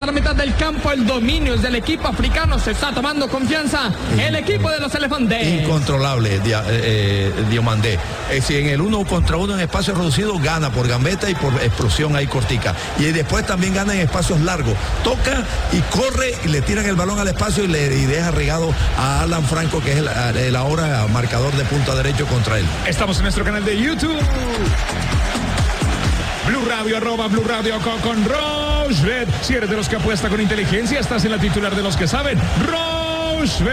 la mitad del campo. El dominio es del equipo africano. Se está tomando confianza el equipo de los elefantes. Incontrolable, Diomandé. Si en el 1 contra 1 en espacio reducido gana por gambeta y por explosión ahí cortica. Y después también gana en espacios largos. Toca y corre y le tiran el balón al espacio y deja regado a Alan Franco, que es el ahora marcador de punta derecho contra él. Estamos en nuestro canal de YouTube. Blue Radio, @Blue Radio con Rochebet. Si eres de los que apuesta con inteligencia, estás en la titular de los que saben. Rochebet.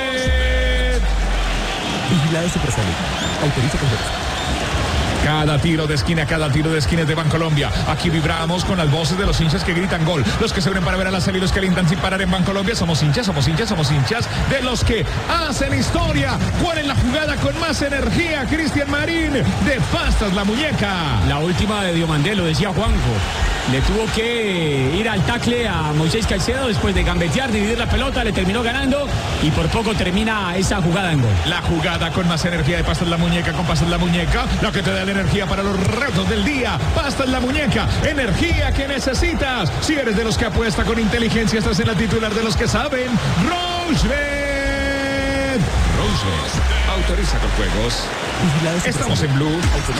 Vigilado Supersalud. Autoriza con juegos. Cada tiro de esquina es de Bancolombia. Aquí vibramos con las voces de los hinchas que gritan gol. Los que se unen para ver a la serie y los que alientan sin parar en Bancolombia. Somos hinchas de los que hacen historia. ¿Cuál es la jugada con más energía? Cristian Marín de Pastas la Muñeca. La última de Diomandé, lo decía Juanjo. Le tuvo que ir al tackle a Moisés Caicedo después de gambetear, dividir la pelota, le terminó ganando y por poco termina esa jugada en gol. La jugada con más energía de Pastas la Muñeca con Pastas la Muñeca, la que te da la energía para los retos del día. Pastas la Muñeca, energía que necesitas. Si eres de los que apuesta con inteligencia, estás en la titular de los que saben. Rochebet. Autoriza con juegos. Estamos en Blue.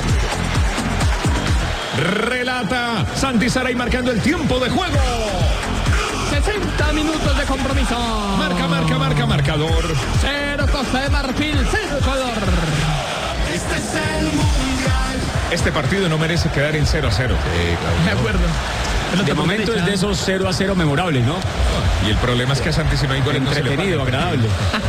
Relata Santi Saray marcando el tiempo de juego. 60 minutos de compromiso. Marcador. 0 Costa de Marfil, 0 Ecuador. Este es el Mundial. Este partido no merece quedar en 0-0. Claro. De acuerdo. De momento es de esos 0-0 memorables, ¿no? Y el problema es que a Santi si no hay goles no se le entretenido, paga. agradable.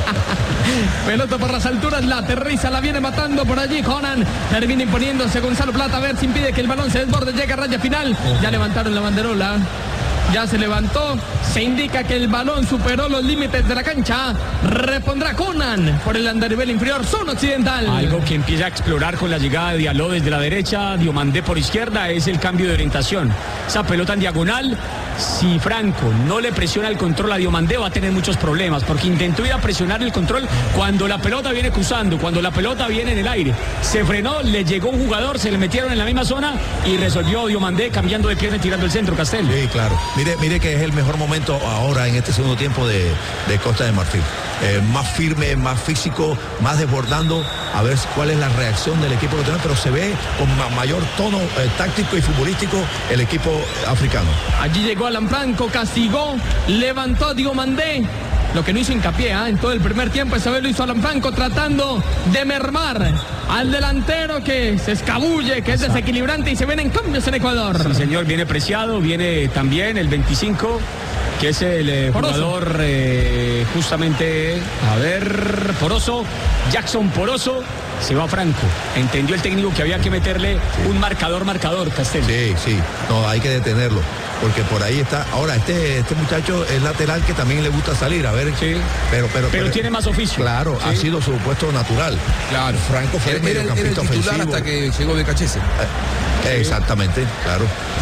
Pelota por las alturas, la aterriza, la viene matando por allí Conan. Termina imponiéndose Gonzalo Plata, a ver si impide que el balón se desborde, llega a raya final. Ya levantaron la banderola. Ya se levantó, se indica que el balón superó los límites de la cancha. Repondrá Conan por el andarivel inferior, zona occidental. Algo que empieza a explorar con la llegada de Diallo desde la derecha, Diomandé por izquierda, es el cambio de orientación. Esa pelota en diagonal, si Franco no le presiona el control a Diomandé, va a tener muchos problemas, porque intentó ir a presionar el control cuando la pelota viene cruzando, cuando la pelota viene en el aire. Se frenó, le llegó un jugador, se le metieron en la misma zona y resolvió Diomandé cambiando de pierna y tirando el centro, Castel. Sí, claro. Mire que es el mejor momento ahora en este segundo tiempo de Costa de Marfil. Más firme, más físico, más desbordando, a ver cuál es la reacción del equipo nacional, pero se ve con mayor tono táctico y futbolístico el equipo africano. Allí llegó Alan Franco, castigó, levantó a Diomandé. Lo que no hizo hincapié en todo el primer tiempo, esa vez lo hizo Alan Franco tratando de mermar al delantero que se escabulle, que es desequilibrante y se ven en cambios en Ecuador. Sí, señor, viene Preciado, viene también el 25, que es el jugador justamente, Poroso, Jackson Poroso. Se va Franco. Entendió el técnico que había que meterle un marcador, Castel. Sí. No, hay que detenerlo. Porque por ahí está. Ahora, este muchacho es lateral que también le gusta salir. A ver. Sí. Pero tiene más oficio. Claro, sí. Ha sido su puesto natural. Claro. Franco fue el mediocampista ofensivo. Hasta que llegó Becachese. Exactamente, claro.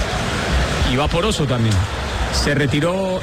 Y va Poroso también. Se retiró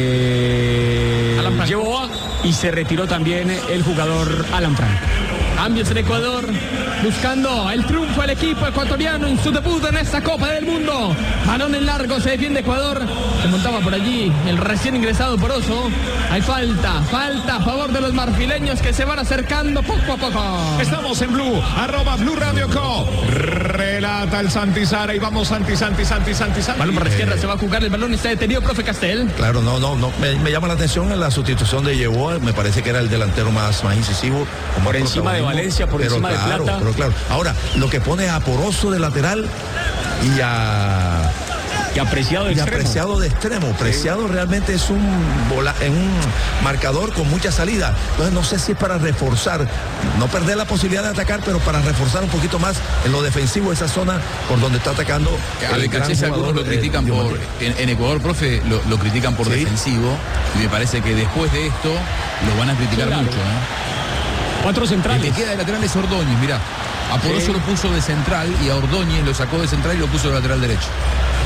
Yeboa y se retiró también el jugador Alan Franco. Cambios en Ecuador, buscando el triunfo del equipo ecuatoriano en su debut en esta Copa del Mundo. Balón en largo, se defiende Ecuador. Se montaba por allí el recién ingresado Poroso. Hay falta a favor de los marfileños que se van acercando poco a poco. Estamos en Blue, @Blue Radio Co. Relata el Santi Sara y vamos Santi. Balón por la izquierda, se va a jugar el balón y está detenido, profe Castel. Claro, no. Me llama la atención en la sustitución de Yeboa. Me parece que era el delantero más incisivo. Por encima de Valencia, por encima de Plata. Pero claro, ahora lo que pone a Poroso de lateral y Preciado de extremo. Preciado realmente es un marcador con mucha salida. Entonces no sé si es para reforzar, no perder la posibilidad de atacar, pero para reforzar un poquito más en lo defensivo esa zona por donde está atacando. A Becachese algunos lo critican en Ecuador, profe, lo critican por defensivo, y me parece que después de esto lo van a criticar mucho. 4 centrales. El que queda de lateral es Ordóñez, mirá. A Poroso lo puso de central y a Ordóñez lo sacó de central y lo puso de lateral derecho.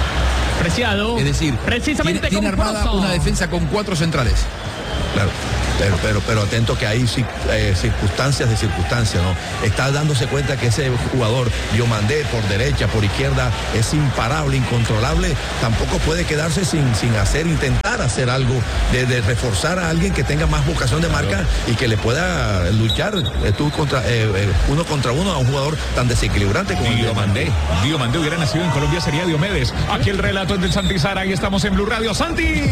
Preciado. Es decir, precisamente tiene armada Poroso. una defensa con 4 centrales. Claro. Pero atento que hay circunstancias de circunstancias, ¿no? Está dándose cuenta que ese jugador, Diomandé, por derecha, por izquierda, es imparable, incontrolable. Tampoco puede quedarse sin intentar hacer algo de reforzar a alguien que tenga más vocación de marca y que le pueda luchar uno contra uno a un jugador tan desequilibrante como Diomandé. Diomandé hubiera nacido en Colombia, sería Diomedes. Aquí el relato es del Santi Sara y estamos en Blue Radio. ¡Santi!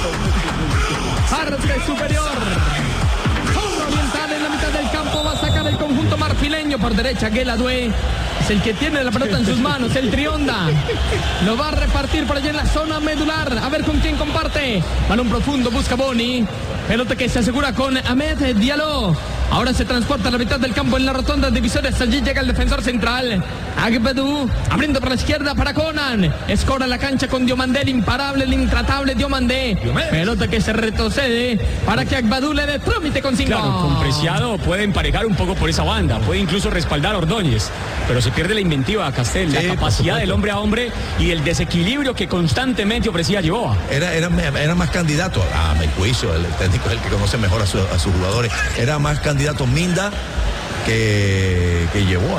Parte superior. Zona oriental en la mitad del campo. Va a sacar el conjunto marfileño por derecha. Gueladue es el que tiene la pelota en sus manos. El Trionda lo va a repartir por allá en la zona medular. A ver con quién comparte. Balón profundo, busca Boni. Pelota que se asegura con Ahmed Diallo. Ahora se transporta a la mitad del campo en la rotonda de divisores. Allí llega el defensor central. Agbadou abriendo por la izquierda para Conan. Escora la cancha con Diomandé, el imparable, el intratable Diomandé. Pelota que se retrocede para que Agbadou le dé trámite con 5. Claro, con Preciado puede emparejar un poco por esa banda. Puede incluso respaldar a Ordóñez. Pero se pierde la inventiva de Castel, la capacidad del hombre a hombre y el desequilibrio que constantemente ofrecía Yevoa. Era más candidato, a mi juicio, el técnico es el que conoce mejor a sus jugadores. Era más candidato Minda que Yevoa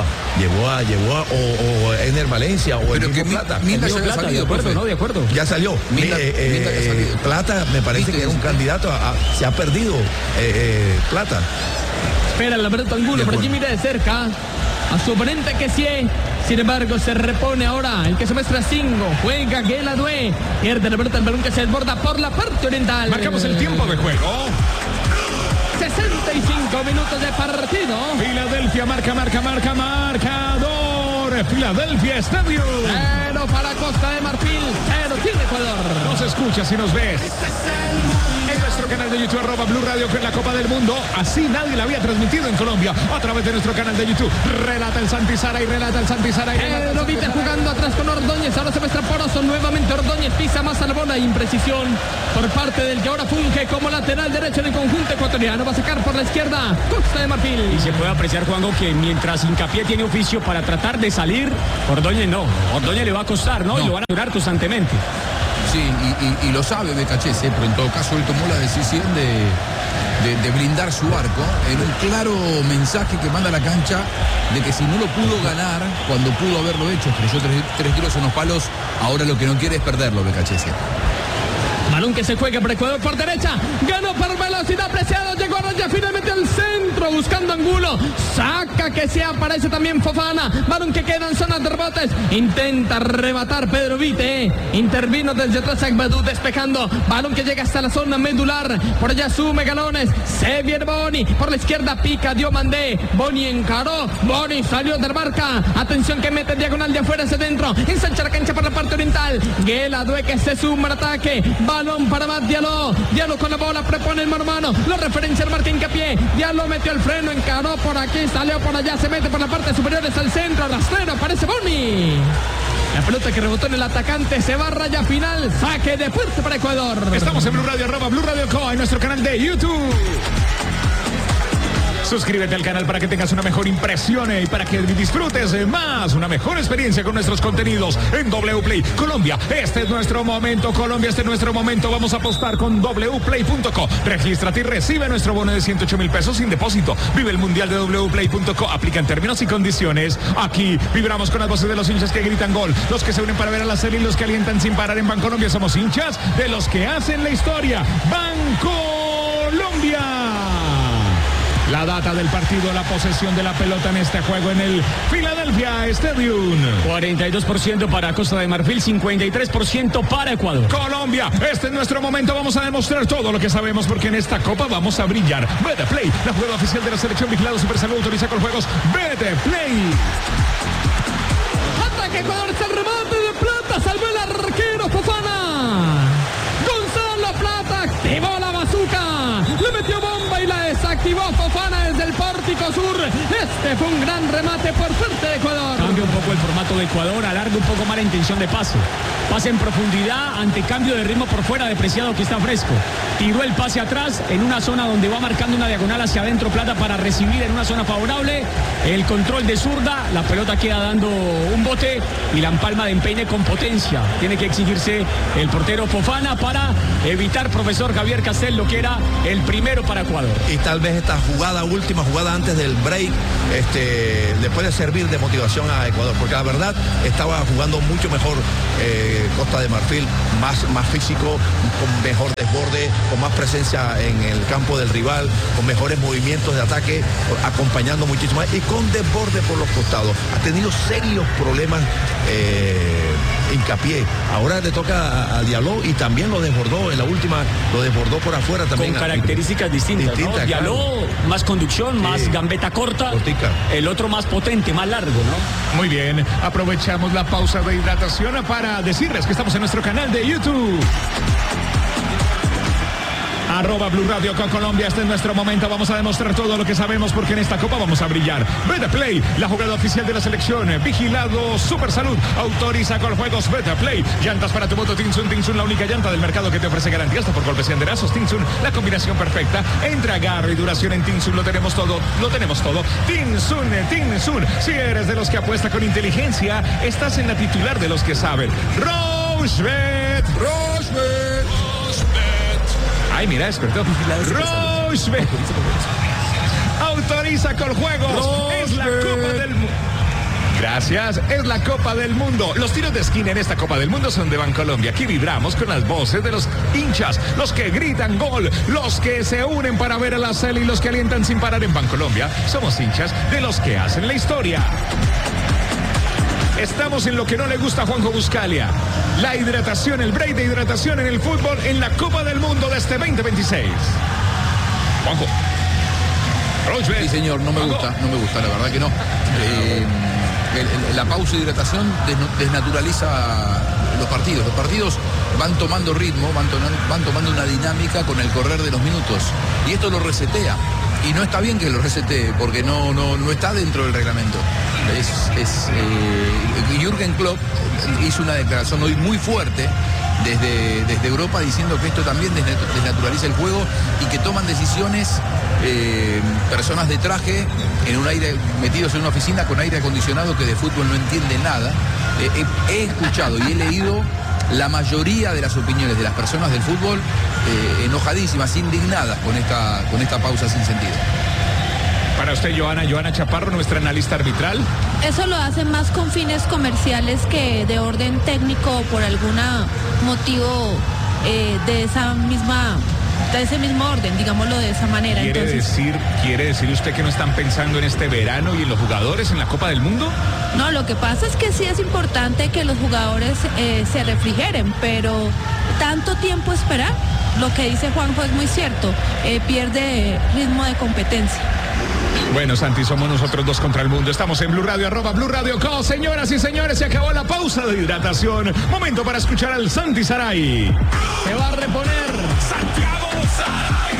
o Ener Valencia o pero el mismo que Plata. Minda ya había Plata, salido, de acuerdo, profe. ¿no? De acuerdo. Ya salió. Minda ya ha salido. Plata me parece que era un candidato se ha perdido Plata. Espera la pelota Angulo, por allí mira de cerca a su oponente que sí. Sin embargo, se repone ahora el que se muestra 5. Juega Gueladue. Pierde la pelota, el balón que se desborda por la parte oriental. Marcamos el tiempo de juego. 65 minutos de partido. Filadelfia marcador. Filadelfia Stadium. 0 para Costa de Marfil, 0 tiene Ecuador. Nos escuchas y nos ves en nuestro canal de YouTube @Blue Radio con la Copa del Mundo. Así nadie la había transmitido en Colombia a través de nuestro canal de YouTube. Relata el Santi Sara. Pedro Vite jugando atrás con Ordóñez. Ahora se muestra poroso nuevamente. Ordóñez pisa más a la bola. Imprecisión por parte del que ahora funge como lateral derecho del conjunto ecuatoriano. Va a sacar por la izquierda Costa de Marfil. Y se puede apreciar, Juanjo, que mientras Hincapié tiene oficio para tratar de salir, Ordóñez no. Ordóñez le va a costar, ¿no? Y lo van a durar constantemente. Sí, y lo sabe Becachese, pero en todo caso él tomó la decisión de blindar su arco en un claro mensaje que manda a la cancha de que si no lo pudo ganar cuando pudo haberlo hecho, creyó tres tiros en los palos, ahora lo que no quiere es perderlo Becachese. Balón que se juega para Ecuador por derecha. Ganó por velocidad Preciado. Llegó a raya finalmente al centro buscando Angulo. Saca que se aparece también Fofana. Balón que queda en zona de rebotes. Intenta rematar Pedro Vite. Intervino desde atrás Agbadou despejando. Balón que llega hasta la zona medular. Por allá sube Galones. Se viene Boni. Por la izquierda pica Diomandé. Boni encaró. Boni salió de la marca. Atención que mete diagonal de afuera hacia adentro. Ensancha la cancha por la parte oriental. Gueladue que se suma al ataque. Balón para Ahmed Diallo. Diallo con la bola, prepone el hermano. La referencia al marca Hincapié. Diallo metió el freno, encaró por aquí, salió por allá, se mete por la parte superior, es al centro, rastrero, aparece Boni. La pelota que rebotó en el atacante se va a raya final. Saque de fuerte para Ecuador. Estamos en Blue Radio, @Blue Radio Co, en nuestro canal de YouTube. Suscríbete al canal para que tengas una mejor impresión y para que disfrutes más, una mejor experiencia con nuestros contenidos en WPlay. Colombia, este es nuestro momento. Colombia, este es nuestro momento. Vamos a apostar con wplay.co. Regístrate y recibe nuestro bono de 108,000 pesos sin depósito. Vive el mundial de wplay.co. Aplican términos y condiciones. Aquí vibramos con las voces de los hinchas que gritan gol, los que se unen para ver a la serie y los que alientan sin parar en Bancolombia. Somos hinchas de los que hacen la historia. Bancolombia. La data del partido, la posesión de la pelota en este juego en el Philadelphia Stadium. 42% para Costa de Marfil, 53% para Ecuador. Colombia, este es nuestro momento. Vamos a demostrar todo lo que sabemos porque en esta copa vamos a brillar. Betplay, la jugada oficial de la selección vigilado Supersalud, autoriza con juegos. Betplay. Ataque Ecuador, está el remate de Plata, salvó el arquero Fofana. Gonzalo Plata activó la bazuca, le metió bomba y la desactivó Fofana desde el pórtico sur. Este fue un gran remate por parte de Ecuador. Cambia un poco poco el formato de Ecuador, alarga un poco más la intención de pase. Pase en profundidad ante cambio de ritmo por fuera de Preciado, que está fresco. Tiró el pase atrás en una zona donde va marcando una diagonal hacia adentro Plata para recibir en una zona favorable. El control de zurda, la pelota queda dando un bote y la empalma de empeine con potencia. Tiene que exigirse el portero Fofana para evitar, profesor Javier Castel, lo que era el primero para Ecuador. Y tal vez esta última jugada antes del break, le puede servir de motivación a Ecuador, porque la verdad estaba jugando mucho mejor Costa de Marfil, más físico, con mejor desborde, con más presencia en el campo del rival, con mejores movimientos de ataque, acompañando muchísimo más y con desborde por los costados. Ha tenido serios problemas Hincapié. Ahora le toca a Diallo y también lo desbordó en la última, lo desbordó por afuera también. Con características distintas, ¿no? Diallo, claro. Más conducción, más gambeta corta. Cortica. El otro más potente, más largo, ¿no? Muy bien, aprovechamos la pausa de hidratación para decirles que estamos en nuestro canal de YouTube. @Blue Radio con Colombia. Este es nuestro momento. Vamos a demostrar todo lo que sabemos porque en esta copa vamos a brillar. Betaplay, la jugada oficial de la selección. Vigilado Super Salud. Autoriza con juegos Betaplay. Llantas para tu moto Tinsun. Tinsun, la única llanta del mercado que te ofrece garantía hasta por golpes y enderazos. Tinsun, la combinación perfecta. Entre agarre y duración en Tinsun lo tenemos todo. Lo tenemos todo. Tinsun, Tinsun. Si eres de los que apuesta con inteligencia, estás en la titular de los que saben. Rochebet. Rochebet. Ay, mira, despertó. Rochebet. Autoriza con juegos. Es la Copa del Mundo. Gracias, es la Copa del Mundo. Los tiros de esquina en esta Copa del Mundo son de Bancolombia. Aquí vibramos con las voces de los hinchas, los que gritan gol, los que se unen para ver a la Cel y los que alientan sin parar en Bancolombia. Somos hinchas de los que hacen la historia. Estamos en lo que no le gusta a Juanjo Buscalia. La hidratación, el break de hidratación en el fútbol en la Copa del Mundo de este 2026. Juanjo. Rochebet. Sí, señor, no me gusta, la verdad que no. La pausa de hidratación desnaturaliza los partidos. Los partidos van tomando ritmo, van tomando una dinámica con el correr de los minutos. Y esto lo resetea. Y no está bien que lo resetee, porque no está dentro del reglamento. Jürgen Klopp hizo una declaración hoy muy fuerte desde Europa diciendo que esto también desnaturaliza el juego y que toman decisiones personas de traje en un aire, metidos en una oficina con aire acondicionado que de fútbol no entiende nada. He escuchado y he leído la mayoría de las opiniones de las personas del fútbol enojadísimas, indignadas con esta pausa sin sentido. Para usted, Joana Chaparro, nuestra analista arbitral. Eso lo hacen más con fines comerciales que de orden técnico por algún motivo de ese mismo orden, digámoslo de esa manera. ¿Quiere decir usted que no están pensando en este verano y en los jugadores en la Copa del Mundo? No, lo que pasa es que sí es importante que los jugadores se refrigeren, pero tanto tiempo esperar, lo que dice Juanjo es muy cierto, pierde ritmo de competencia. Bueno, Santi, somos nosotros dos contra el mundo. Estamos en Blue Radio, @Blue Radio Co. Señoras y señores, se acabó la pausa de hidratación. Momento para escuchar al Santi Saray. Se va a reponer Santiago Saray.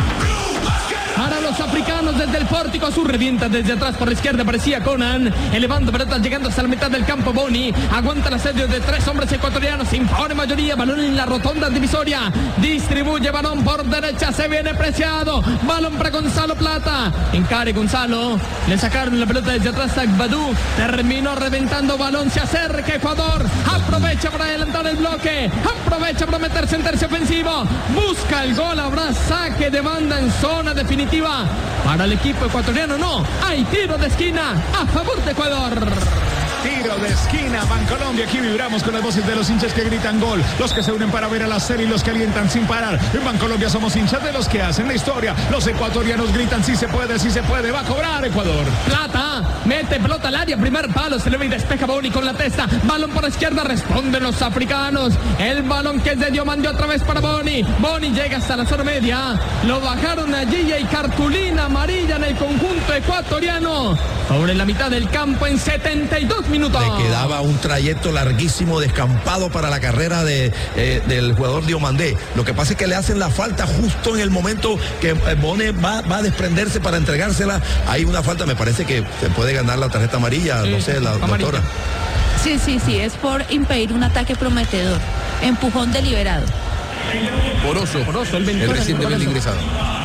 para los africanos desde el pórtico sur. Revienta desde atrás por la izquierda, aparecía Conan, elevando pelotas, llegando hasta la mitad del campo. Boni aguanta el asedio de 3 hombres ecuatorianos, impone mayoría, balón en la rotonda divisoria, distribuye balón por derecha, se viene Preciado, balón para Gonzalo Plata, encare Gonzalo, le sacaron la pelota desde atrás a Badú, terminó reventando balón, se acerca Ecuador, aprovecha para adelantar el bloque, aprovecha para meterse en tercio ofensivo, busca el gol, habrá saque de banda en zona definitiva para el equipo ecuatoriano. No, hay tiro de esquina a favor de Ecuador. Tiro de esquina, Bancolombia. Aquí vibramos con las voces de los hinchas que gritan gol, los que se unen para ver a la serie y los que alientan sin parar. En Bancolombia somos hinchas de los que hacen la historia. Los ecuatorianos gritan sí se puede, va a cobrar Ecuador. Plata, mete pelota al área, primer palo, se le ve y despeja Boni con la testa, balón por la izquierda, responden los africanos, el balón que es de Diomande otra vez para Boni llega hasta la zona media, lo bajaron allí y hay cartulina amarilla en el conjunto ecuatoriano, sobre la mitad del campo en 72 minutos punto. Le quedaba un trayecto larguísimo, descampado para la carrera del jugador Diomandé. Lo que pasa es que le hacen la falta justo en el momento que Bone va a desprenderse para entregársela. Hay una falta, me parece que se puede ganar la tarjeta amarilla, no sé, la doctora. Sí, es por impedir un ataque prometedor. Empujón deliberado. Poroso, el recientemente ingresado.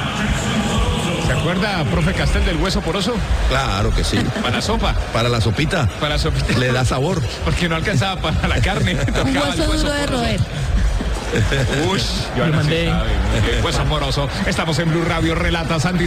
¿Se acuerda, profe Castel, del hueso poroso? Claro que sí. Para la sopa. Para la sopita. Para la sopita. Le da sabor. Porque no alcanzaba para la carne. Un hueso duro de roer. Uy, yo ahora sí sabe. Hueso moroso. Estamos en Blue Radio, relata Santi.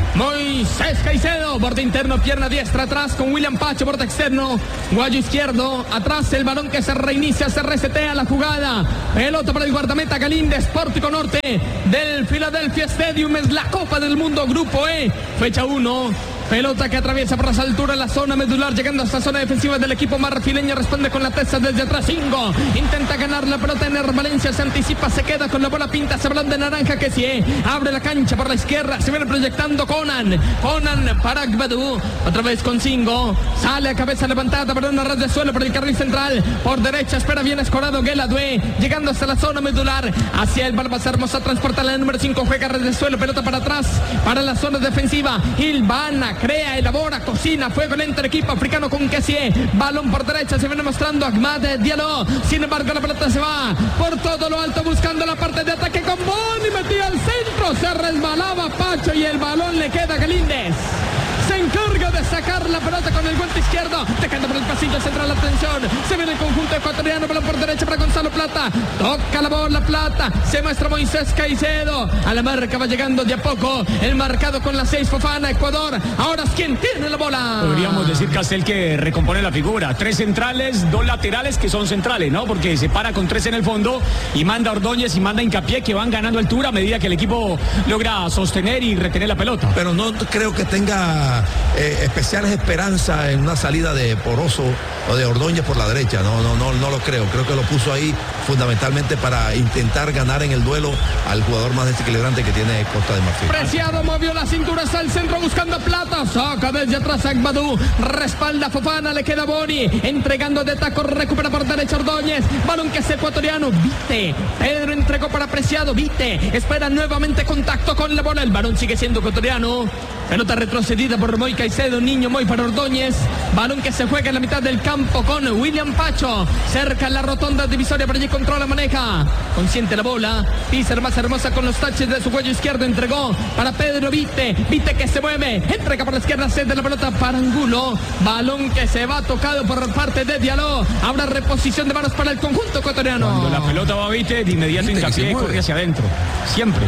Moisés Caicedo, borde interno, pierna diestra atrás con William Pacho, borde externo, guayo izquierdo, atrás el balón que se reinicia, se resetea la jugada. Pelota para el guardameta Galíndez, Pórtico Norte del Philadelphia Stadium, es la Copa del Mundo, Grupo E, fecha 1. Pelota que atraviesa por las alturas la zona medular, llegando hasta zona defensiva del equipo marfileño, responde con la testa desde atrás, Ingo, intenta ganar la pelota en Valencia, se anticipa, se queda con la bola, pinta ese balón de naranja que sí, abre la cancha por la izquierda, se viene proyectando Conan para Gbadou, otra vez con Singo, sale a cabeza levantada, para una red de suelo por el carril central, por derecha espera bien escorado Gueladue, llegando hasta la zona medular, hacia el balón hermosa, transporta la número 5, juega red de suelo, pelota para atrás, para la zona defensiva, Ilvana, crea, elabora, cocina, fuego lento el equipo africano con Kessie, balón por derecha, se viene mostrando Ahmad Diallo, sin embargo la pelota se va por todo lo alto buscando la parte de ataque con Boni, metía al centro, se resbalaba Pacho y el balón le queda a Galíndez. Se encarga de sacar la pelota con el guante izquierdo, dejando por el pasillo central la atención, se viene el conjunto ecuatoriano, balón por derecha para Gonzalo Plata, toca la bola Plata, se muestra Moisés Caicedo, a la marca va llegando de a poco, el marcado con la 6 Fofana, Ecuador, ahora es quien tiene la bola. Podríamos decir, Castel, que recompone la figura, 3 centrales, 2 laterales que son centrales, ¿no? Porque se para con 3 en el fondo y manda Ordóñez y manda Hincapié, que van ganando altura a medida que el equipo logra sostener y retener la pelota. Pero no creo que tenga especiales esperanzas en una salida de Poroso o de Ordóñez por la derecha, no lo creo que lo puso ahí fundamentalmente para intentar ganar en el duelo al jugador más desequilibrante que tiene Costa de Marfil. Preciado movió la cintura hasta el centro buscando Plata, saca desde atrás a Gbadou, respalda Fofana, le queda Boni, entregando de taco, recupera por derecha Ordóñez, balón que es ecuatoriano, Vite, Pedro entregó para Preciado, Vite, espera nuevamente contacto con la bola, el balón sigue siendo ecuatoriano, pelota retrocedida por Moy Caicedo, Niño Moy para Ordóñez, balón que se juega en la mitad del campo con William Pacho, cerca en la rotonda divisoria, por allí controla, maneja, consciente la bola, pisa más hermosa con los taches de su cuello izquierdo, entregó para Pedro Vite que se mueve, entrega por la izquierda, cede la pelota para Angulo, balón que se va tocado por parte de Diallo, ahora reposición de manos para el conjunto ecuatoriano. Cuando la pelota va a Vite, de inmediato Hincapié corre hacia adentro, siempre.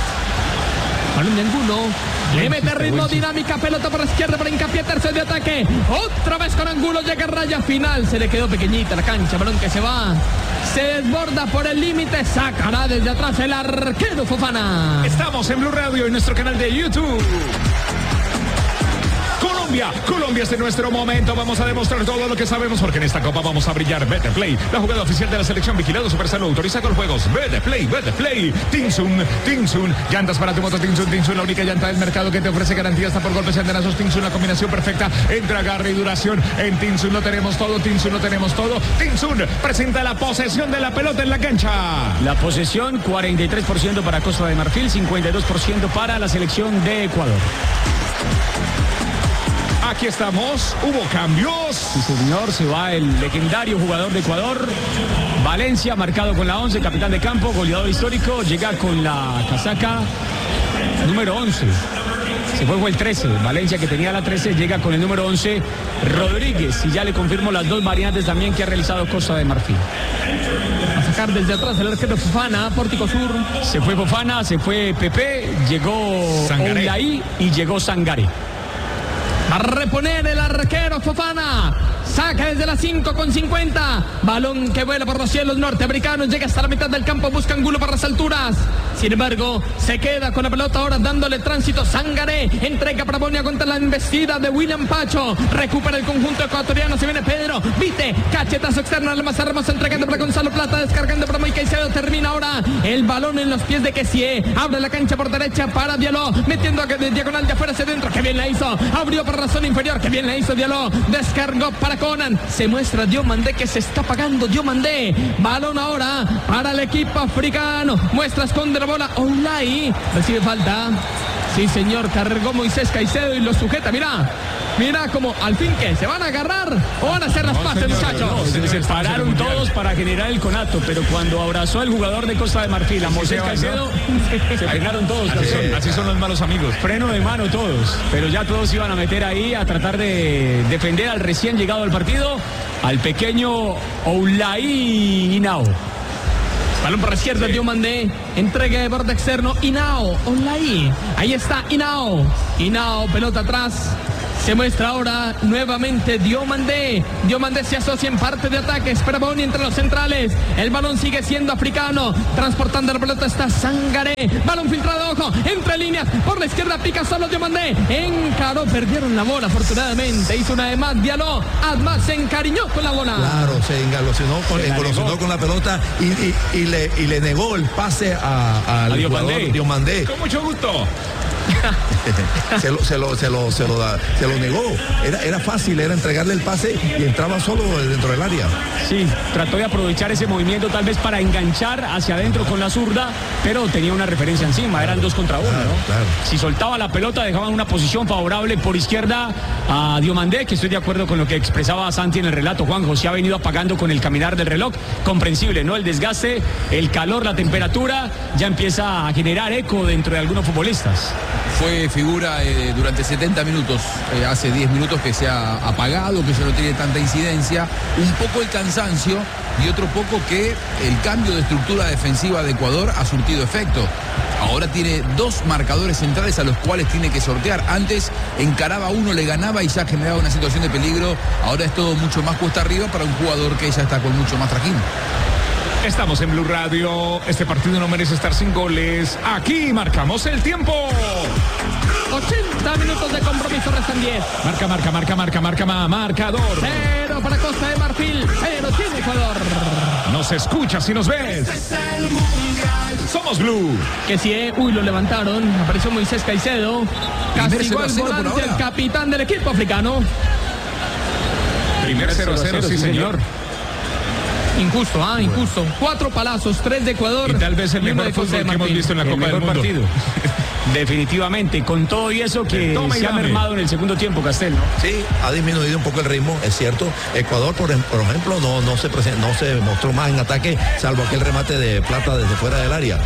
Balón de Angulo, le mete ritmo, dinámica, pelota por la izquierda para Hincapié, tercio de ataque, otra vez con Angulo, llega a raya final, se le quedó pequeñita la cancha, balón que se va, se desborda por el límite, sacará desde atrás el arquero Fofana. Estamos en Blue Radio, en nuestro canal de YouTube. Colombia es de nuestro momento, vamos a demostrar todo lo que sabemos porque en esta copa vamos a brillar. Betplay, la jugada oficial de la selección, vigilado Supersalud, autoriza con juegos. Betplay, Tinsun, llantas para tu moto Tinsun, la única llanta del mercado que te ofrece garantía hasta por golpes y andenazos. Tinsun, la combinación perfecta entre agarre y duración. En Tinsun lo tenemos todo, Tinsun presenta la posesión de la pelota en la cancha. La posesión 43% para Costa de Marfil, 52% para la selección de Ecuador. Aquí estamos, hubo cambios. Sí, señor, se va el legendario jugador de Ecuador, Valencia, marcado con la 11, capitán de campo, goleador histórico, llega con la casaca número 11. Se fue el 13, Valencia, que tenía la 13, llega con el número 11, Rodríguez, y ya le confirmo las 2 variantes también que ha realizado Costa de Marfil. A sacar desde atrás el arquero Fofana, Pórtico Sur. Se fue Fofana, se fue Pepe, llegó Oulaí y llegó Sangaré. A reponer el arquero Fofana, saca desde la 5 con 50, balón que vuela por los cielos norteamericanos, llega hasta la mitad del campo, busca Angulo para las alturas, sin embargo se queda con la pelota ahora dándole tránsito Sangaré, entrega para Boni, contra la embestida de William Pacho, recupera el conjunto ecuatoriano, se viene Pedro Vite, cachetazo externo al más hermoso, entregando para Gonzalo Plata, descargando para Moy Caicedo, termina ahora el balón en los pies de Kessie, abre la cancha por derecha para Diallo, metiendo de diagonal de afuera hacia adentro, que bien la hizo, abrió por la zona inferior, que bien la hizo Diallo, descargó para para Conan. Se muestra Diomandé que se está pagando. Diomandé. Balón ahora para el equipo africano. Muestra, esconde la bola. Oulai. Recibe falta. Sí, señor. Cargó Moisés Caicedo y lo sujeta. Mira como al fin que se van a agarrar o van a hacer las paces, muchachos. Se separaron todos para generar el conato, pero cuando abrazó el jugador de Costa de Marfil a Moisés Caicedo, se frenaron todos. Así son los malos amigos. Freno de mano todos, pero ya todos iban a meter ahí a tratar de defender al recién llegado al partido, al pequeño Oulai Inao. Balón por la izquierda, Diomandé. Entrega de borde externo. Inao. Oulai. Ahí está Inao. Inao, pelota atrás. Se muestra ahora nuevamente Diomandé. Diomandé se asocia en parte de ataque. Espera Boni entre los centrales. El balón sigue siendo africano. Transportando la pelota está Sangaré. Balón filtrado, ojo. Entre líneas. Por la izquierda pica solo Diomandé. Encaró. Perdieron la bola afortunadamente. Hizo una de más. Diallo. Además se encariñó con la bola. Claro, se engolosinó con la pelota y le negó el pase al jugador Diomandé. Con mucho gusto. se lo negó. Era fácil, era entregarle el pase y entraba solo dentro del área. Sí, trató de aprovechar ese movimiento tal vez para enganchar hacia adentro con la zurda, pero tenía una referencia encima, eran 2 contra 1, ¿no? Claro. Si soltaba la pelota dejaban una posición favorable por izquierda a Diomandé, que estoy de acuerdo con lo que expresaba Santi en el relato. Juanjo se ha venido apagando con el caminar del reloj, comprensible, ¿no? El desgaste, el calor, la temperatura ya empieza a generar eco dentro de algunos futbolistas. Fue figura durante 70 minutos, hace 10 minutos que se ha apagado, que ya no tiene tanta incidencia, un poco el cansancio y otro poco que el cambio de estructura defensiva de Ecuador ha surtido efecto. Ahora tiene 2 marcadores centrales a los cuales tiene que sortear. Antes encaraba uno, le ganaba y ya generaba una situación de peligro. Ahora es todo mucho más cuesta arriba para un jugador que ya está con mucho más trajín. Estamos en Blue Radio. Este partido no merece estar sin goles. Aquí marcamos el tiempo. 80 minutos de compromiso, restan 10. Marcador. 0 para Costa de Marfil, 0 tiene Ecuador. Nos escuchas y nos ves. Somos Blue. Que sí, uy, lo levantaron. Apareció Moisés Caicedo. Castigó al 0-0 por volante, ahora. el capitán del equipo africano. Primer 0-0, sí señor. Injusto, injusto. 4 palazos, 3 de Ecuador. Y tal vez el y uno mejor de Costa de fútbol que hemos Marfil. visto en la Copa del Mundo. Partido. Definitivamente, con todo y eso que Toma y se ha dame. mermado en el segundo tiempo, Castel, ¿no? Sí, ha disminuido un poco el ritmo, es cierto. Ecuador, por ejemplo, no se mostró más en ataque, salvo aquel remate de Plata desde fuera del área.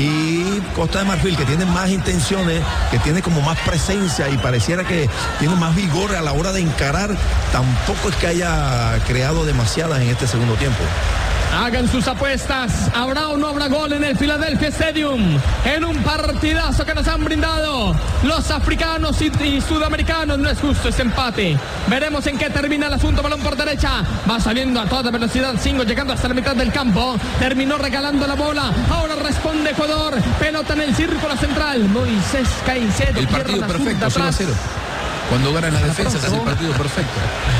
Y Costa de Marfil, que tiene más intenciones, que tiene como más presencia y pareciera que tiene más vigor a la hora de encarar, tampoco es que haya creado demasiadas en este segundo tiempo. Hagan sus apuestas. ¿Habrá o no habrá gol en el Philadelphia Stadium? En un partidazo que nos han brindado los africanos y sudamericanos. No es justo ese empate. Veremos en qué termina el asunto. Balón por derecha. Va saliendo a toda velocidad. Singo llegando hasta la mitad del campo. Terminó regalando la bola. Ahora responde Ecuador. Pelota en el círculo central. Moisés Caicedo. El partido perfecto, 0-0. Cuando ganan las defensas es el partido perfecto.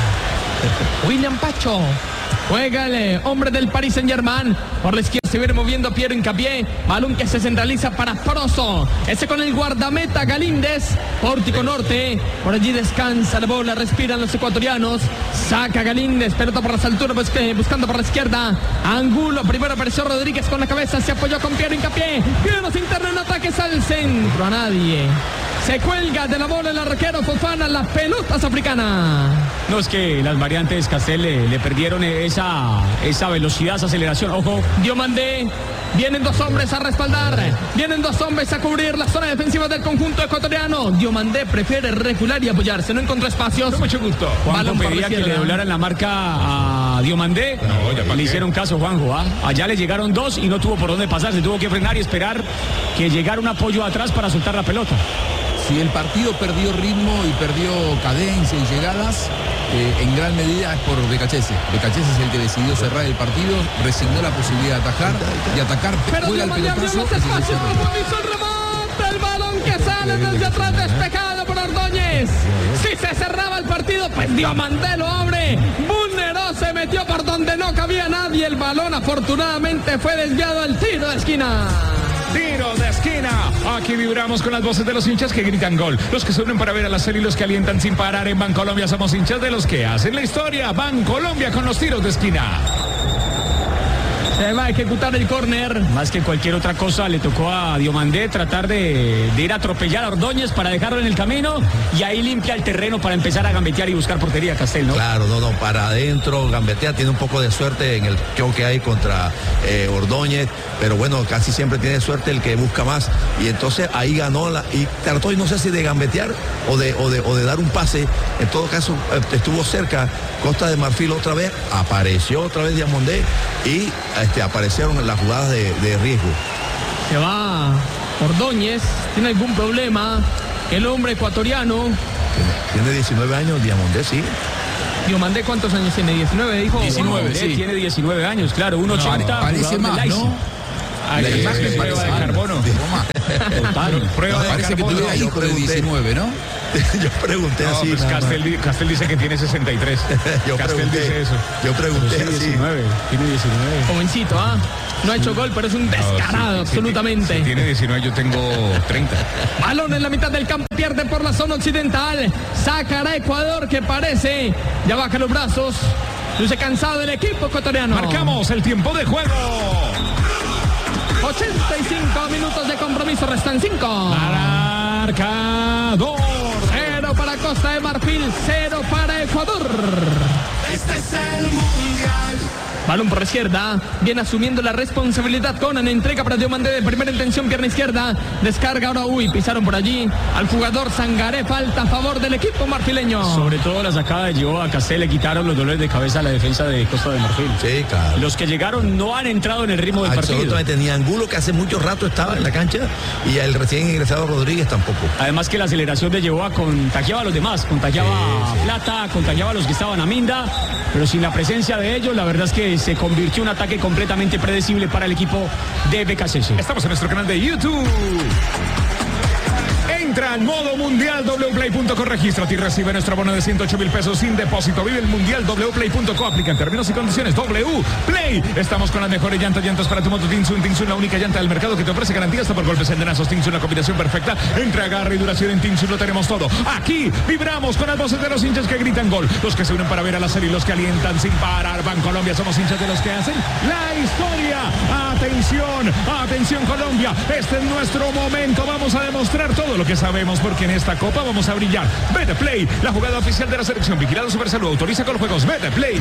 William Pacho. Juega el hombre del Paris Saint-Germain. Por la izquierda se viene moviendo Piero Hincapié. Balón que se centraliza para Proso. Ese con el guardameta Galíndez. Pórtico Norte. Por allí descansa la bola. Respiran los ecuatorianos. Saca Galíndez. Pelota por las alturas. Buscando por la izquierda. Angulo. Primero apareció Rodríguez con la cabeza. Se apoyó con Piero Hincapié. Piero se interna en ataques al centro. A nadie. Se cuelga de la bola el arquero Fofana. Las pelotas africanas. No, es que las variantes Castel le perdieron esa velocidad, esa aceleración. Ojo. Diomandé. Vienen 2 hombres a respaldar. Vienen 2 hombres a cubrir la zona defensiva del conjunto ecuatoriano. Diomandé prefiere recular y apoyarse. No encontró espacios. Con mucho gusto. Juanjo Balón por la pedía que izquierda. le doblaran la marca a Diomandé. No, ya pa' le qué. hicieron caso, Juanjo. Allá le llegaron 2 y no tuvo por dónde pasar. Se tuvo que frenar y esperar que llegara un apoyo atrás para soltar la pelota. Si el partido perdió ritmo y perdió cadencia y llegadas, en gran medida es por Becachese. Becachese es el que decidió cerrar el partido, resignó la posibilidad de atacar y atacar. Pero Juega el Diomandé abrió pelotazo los y se espacios. cierra. Como hizo el remate. El balón que sale desde atrás despejado por Ordóñez. Si se cerraba el partido, pues Diomandé lo abre. Vulneró, se metió por donde no cabía nadie. El balón afortunadamente fue desviado al tiro de esquina. Tiro de esquina Aquí vibramos con las voces de los hinchas que gritan gol. Los que se unen para ver a la serie y los que alientan sin parar. En Bancolombia somos hinchas de los que hacen la historia. Bancolombia con los tiros de esquina. Se va a ejecutar el córner. Más que cualquier otra cosa, le tocó a Diomandé tratar de ir a atropellar a Ordóñez para dejarlo en el camino y ahí limpia el terreno para empezar a gambetear y buscar portería, Castel, ¿no? Claro, no, para adentro, gambetea, tiene un poco de suerte en el choque ahí contra Ordóñez, pero bueno, casi siempre tiene suerte el que busca más, y entonces ahí ganó y trató, y no sé si de gambetear o de dar un pase. En todo caso, estuvo cerca Costa de Marfil otra vez, apareció otra vez Diomandé y aparecieron las jugadas de riesgo. Se va Ordóñez, tiene algún problema el hombre ecuatoriano. Tiene 19 años, Diomandé, sí. Diomandé, ¿cuántos años tiene? 19, dijo. 19, sí. Tiene 19 años, claro, 1.80. Parece más, ¿no? La imagen prueba de carbono. Total. Prueba de Parece que carbono. tuviera hijo de 19, ¿no? Yo pregunté No, así. pues Castel dice que tiene 63. Yo Castel pregunté, dice eso. yo pregunté Tiene así. 19, tiene 19. Jovencito, ¿ah? No ha hecho gol, pero es un descarado, No, sí, absolutamente. Si tiene 19, yo tengo 30. Balón en la mitad del campo, pierde por la zona occidental. Sacará Ecuador, que parece. Ya baja los brazos. Luce cansado el equipo ecuatoriano. Marcamos el tiempo de juego. 85 minutos de compromiso, restan 5. Marcador. 0 para Costa de Marfil, 0 para Ecuador. Este es el mundial. Balón por la izquierda, viene asumiendo la responsabilidad Conan, entrega para Diomandé de primera intención, pierna izquierda, descarga ahora, pisaron por allí al jugador Sangaré, falta a favor del equipo marfileño. Sobre todo la sacada de Joao a Castel le quitaron los dolores de cabeza a la defensa de Costa de Marfil. Sí, claro. Los que llegaron no han entrado en el ritmo del partido. Absolutamente, ni Angulo, que hace mucho rato estaba en la cancha, y el recién ingresado Rodríguez tampoco. Además que la aceleración de Joao contagiaba a los demás, contagiaba a Plata, contagiaba a los que estaban a Minda, pero sin la presencia de ellos, la verdad es que se convirtió en un ataque completamente predecible para el equipo de BKCC. Estamos en nuestro canal de YouTube. Entra en modo mundial wplay.co, regístrate y recibe nuestro bono de 108.000 pesos sin depósito. Vive el mundial wplay.co, aplica en términos y condiciones. Play. Estamos con las mejores llantas para tu moto Tinsun. Tinsun, la única llanta del mercado que te ofrece garantía hasta por golpes endenazos. Tinsun, la combinación perfecta entre agarre y duración. En Tinsun lo tenemos todo. Aquí vibramos con las voces de los hinchas que gritan gol, los que se unen para ver a la serie y los que alientan sin parar. Bancolombia, somos hinchas de los que hacen la historia. Atención Colombia, este es nuestro momento. Vamos a demostrar todo lo que sabemos, porque en esta copa vamos a brillar. Betplay, la jugada oficial de la selección. Vigilado Supersalud, autoriza con los juegos. Betplay.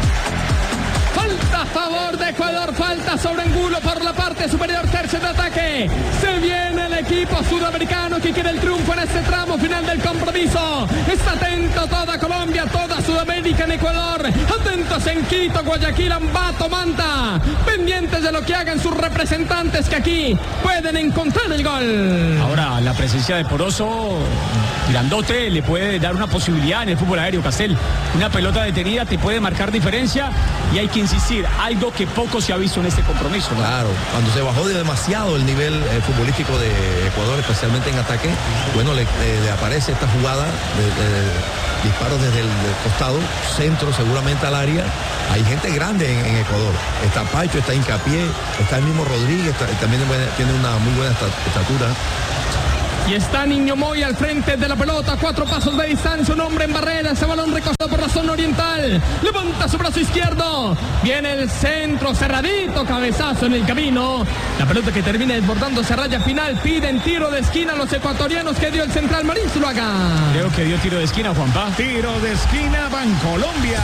Falta a favor de Ecuador, falta sobre Angulo por la parte superior, tercio de ataque. Se viene el equipo sudamericano que quiere el triunfo en este tramo final del compromiso. Está atento toda Colombia, toda Sudamérica en Ecuador. Atentos en Quito, Guayaquil, Ambato, Manta. Pendientes de lo que hagan sus representantes, que aquí pueden encontrar el gol. Ahora, la presencia de Poroso, grandote, le puede dar una posibilidad en el fútbol aéreo, Castel. Una pelota detenida te puede marcar diferencia y hay que insistir, algo que poco se ha visto en este compromiso, ¿no? Claro, cuando se bajó demasiado el nivel futbolístico de Ecuador, especialmente en ataque, bueno, le aparece esta jugada de disparos desde el costado, centro seguramente al área. Hay gente grande en Ecuador. Está Pacho, está Hincapié, está el mismo Rodríguez, también tiene una muy buena estatura. Y está Niño Moy al frente de la pelota, 4 pasos de distancia, un hombre en barrera, ese balón recostado por la zona oriental, levanta su brazo izquierdo, viene el centro, cerradito, cabezazo en el camino, la pelota que termina desbordándose a raya final, piden tiro de esquina a los ecuatorianos que dio el central Marín Zuluaga. Creo que dio tiro de esquina, Juanpa. Tiro de esquina, Bancolombia.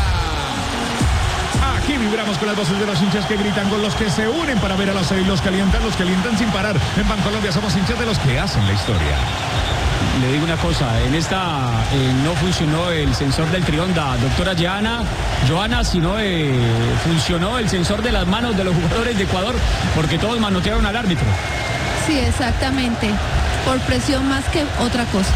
Aquí vibramos con las voces de los hinchas que gritan, con los que se unen para ver a la serie, los que alientan sin parar. En Bancolombia somos hinchas de los que hacen la historia. Le digo una cosa, en esta no funcionó el sensor del trionda, doctora Joana, sino funcionó el sensor de las manos de los jugadores de Ecuador, porque todos manotearon al árbitro. Sí, exactamente. Por presión más que otra cosa.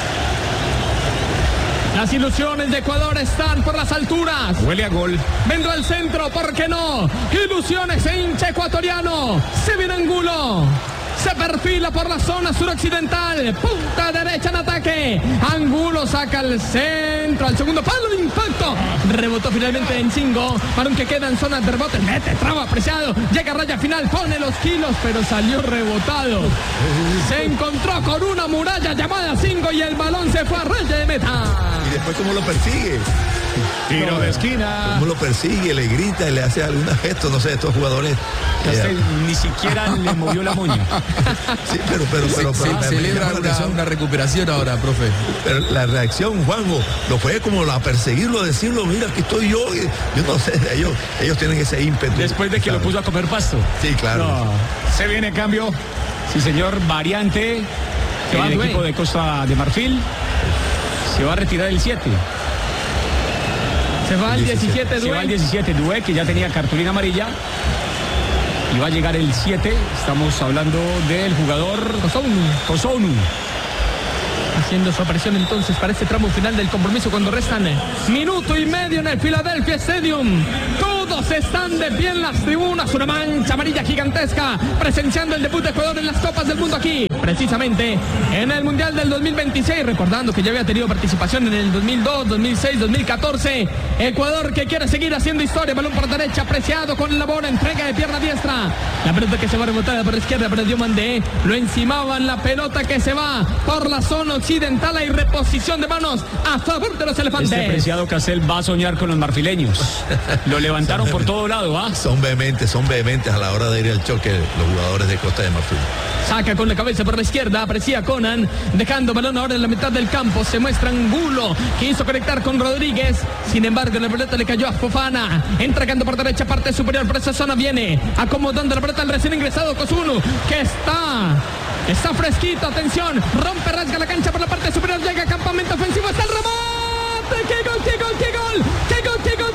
Las ilusiones de Ecuador están por las alturas. Huele a gol. Vendrá el centro, ¿por qué no? ¡Qué ilusiones, hincha ecuatoriano! Se viene Angulo. Se perfila por la zona suroccidental. Punta derecha en ataque. Angulo saca al centro. Al segundo palo de impacto. Rebotó finalmente en Cingo. Balón que queda en zona de rebote. Mete, traba, apreciado. Llega a raya final. Pone los kilos, pero salió rebotado. Se encontró con una muralla llamada Cingo y el balón se fue a raya de meta. Y después cómo lo persigue. Tiro de esquina. Cómo lo persigue, le grita y le hace algún gesto, no sé, estos jugadores. Ni siquiera le movió la moña. Sí, pero celebra una recuperación ahora, profe. Pero la reacción, Juanjo, lo fue como a perseguirlo, a decirlo, mira, aquí estoy yo. Yo no sé, ellos tienen ese ímpetu. Después de que lo puso a comer pasto. Sí, claro. No. Se viene cambio. Sí, señor, variante. El equipo de Costa de Marfil se va a retirar el 7. Se va al 17, Se va el 17, Dué, que ya tenía cartulina amarilla. Y va a llegar el 7. Estamos hablando del jugador Kosonu. Haciendo su aparición entonces para este tramo final del compromiso cuando restan minuto y medio en el Philadelphia Stadium. Todos están de pie en las tribunas, una mancha amarilla gigantesca, presenciando el debut de Ecuador en las Copas del Mundo aquí, precisamente en el Mundial del 2026, recordando que ya había tenido participación en el 2002, 2006, 2014. Ecuador que quiere seguir haciendo historia, balón por derecha, apreciado con la bola, entrega de pierna diestra, la pelota que se va a rebotar por la izquierda, pero Diomandé lo encimaban, la pelota que se va por la zona occidental, hay reposición de manos a favor de los elefantes. Este Preciado Casel va a soñar con los marfileños. Lo levantaron por todo lado, ¿ah? Son vehementes a la hora de ir al choque los jugadores de Costa de Marfil. Saca con la cabeza por la izquierda, aprecia Conan, dejando balón ahora en la mitad del campo, se muestra Angulo, que hizo conectar con Rodríguez, sin embargo la pelota le cayó a Fofana, entregando por derecha, parte superior, por esa zona viene, acomodando la pelota al recién ingresado Kosunu, que está fresquito, atención, rompe, rasga la cancha por la parte superior, llega a campamento ofensivo, está el rebote, ¡qué gol, qué gol, qué gol! ¡Qué gol, qué gol!